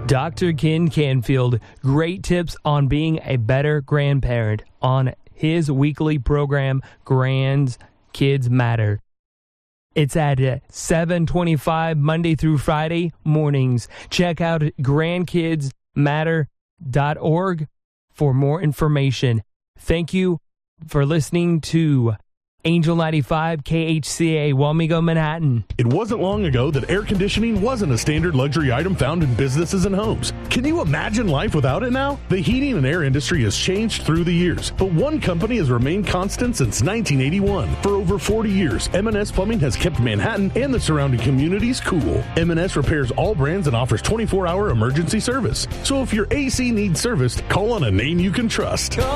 Dr. Ken Canfield, great tips on being a better grandparent on his weekly program, Grands Kids Matter. It's at 7:25 Monday through Friday mornings. Check out grandkidsmatter.org for more information. Thank you for listening to Angel 95 KHCA, Wamego, Manhattan. It wasn't long ago that air conditioning wasn't a standard luxury item found in businesses and homes. Can you imagine life without it now? The heating and air industry has changed through the years, but one company has remained constant since 1981. For over 40 years, M&S Plumbing has kept Manhattan and the surrounding communities cool. M&S repairs all brands and offers 24-hour emergency service. So if your AC needs serviced, call on a name you can trust.